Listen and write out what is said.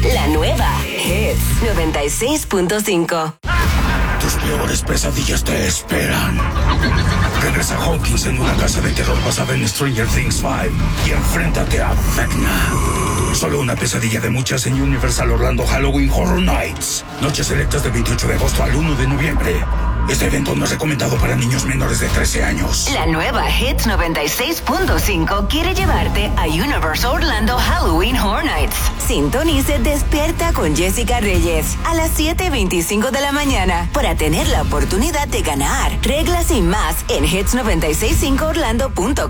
La nueva Hits 96.5. Tus peores pesadillas te esperan. Regresa Hawkins en una casa de terror basada en Stranger Things 5 y enfréntate a Vecna. Solo una pesadilla de muchas en Universal Orlando Halloween Horror Nights. Noches selectas del 28 de agosto al 1 de noviembre. Este evento no es recomendado para niños menores de 13 años. La nueva Hits 96.5 quiere llevarte a Universal Orlando Halloween Horror Nights. Sintonice Despierta con Jessica Reyes a las 7:25 de la mañana para tener la oportunidad de ganar. Reglas y más en hits965orlando.com.